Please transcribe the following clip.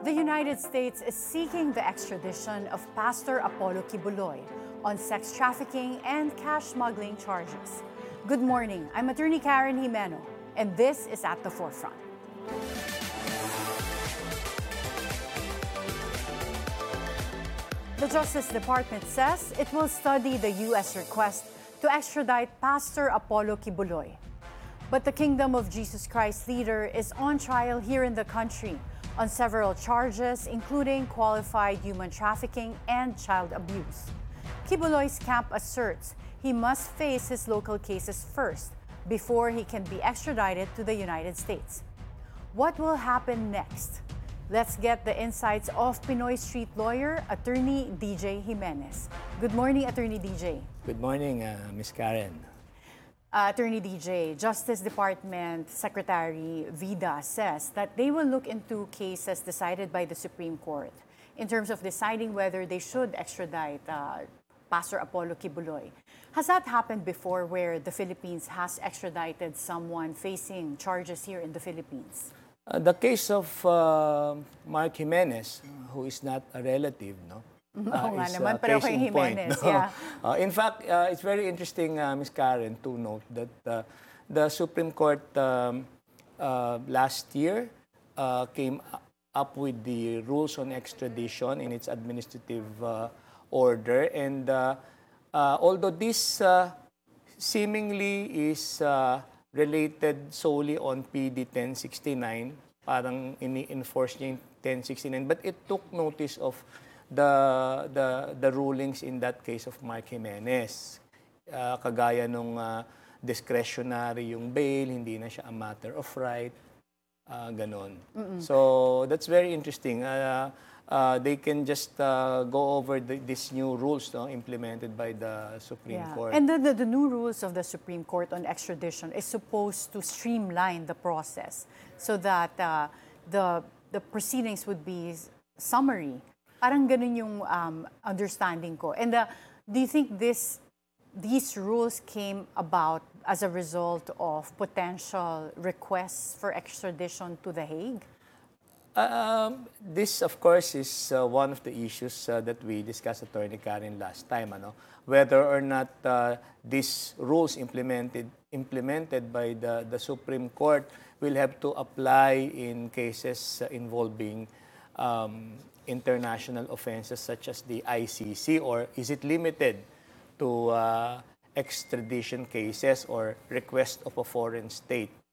The United States is seeking the extradition of Pastor Apollo Kibuloy on sex trafficking and cash smuggling charges. Good morning, I'm Attorney Karen Jimeno, and this is At the Forefront. The Justice Department says it will study the U.S. request to extradite Pastor Apollo Kibuloy. But the Kingdom of Jesus Christ leader is on trial here in the country on several charges, including qualified human trafficking and child abuse. Kibuloy's camp asserts he must face his local cases first before he can be extradited to the United States. What will happen next? Let's get the insights of Pinoy Street lawyer, Attorney DJ Jimenez. Good morning, Attorney DJ. Good morning, Ms. Karen. Attorney DJ, Justice Department Secretary Vida says that they will look into cases decided by the Supreme Court in terms of deciding whether they should extradite Pastor Apollo Kibuloy. Has that happened before where the Philippines has extradited someone facing charges here in the Philippines? The case of Mark Jimenez, who is not a relative, no? Oo nga naman, pero kay Jimenez, no? yeah. In fact, it's very interesting, Ms. Karen, to note that the Supreme Court last year came up with the rules on extradition in its administrative order. And although this seemingly is related solely on PD 1069, parang ini-enforce niya yung 1069, but it took notice of the rulings in that case of Mark Jimenez. Kagaya nung discretionary yung bail, hindi na siya a matter of right, ganon. So that's very interesting. They can just go over these new rules, no, implemented by the Supreme Court. And the new rules of the Supreme Court on extradition is supposed to streamline the process so that the proceedings would be summary. Parang ganun yung understanding ko. And do you think these rules came about as a result of potential requests for extradition to The Hague? This, of course, is one of the issues that we discussed, Attorney Karen, last time. Whether or not these rules implemented by the Supreme Court will have to apply in cases involving international offenses such as the ICC, or is it limited to extradition cases or request of a foreign state